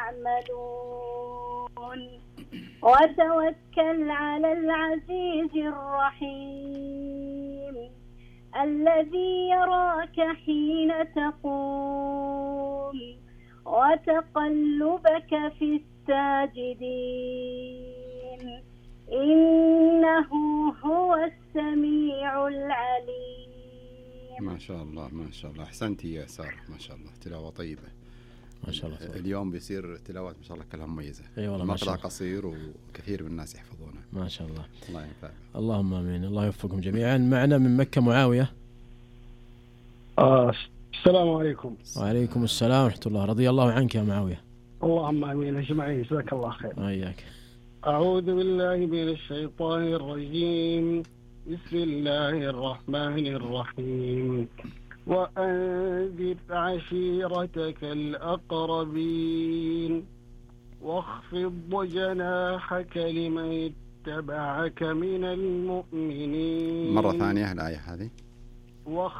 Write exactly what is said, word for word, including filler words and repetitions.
يعملون وتوكل على العزيز الرحيم الذي يراك حين تقوم وتقلبك في الساجدين إنه هو السميع العليم. ما شاء الله ما شاء الله، أحسنتي يا سارة، ما شاء الله، تلاوة طيبة ما شاء الله. اليوم بيصير تلاوات ما شاء الله كلها مميزة. اي والله ما شاء المقطع قصير وكثير من الناس يحفظونه ما شاء الله. الله ينفع. اللهم امين، الله يوفقكم جميعا. معنا من مكة معاوية. آه السلام عليكم. وعليكم السلام ورحمة الله. رضي الله عنك يا معاوية. اللهم امين اجمعين، جزاك الله خير. وإياك. اعوذ بالله من الشيطان الرجيم، بسم الله الرحمن الرحيم. وأنذر عشيرتك الأقربين واخفض جناحك لمن اتبعك من المؤمنين. مرة ثانية الآية هذه.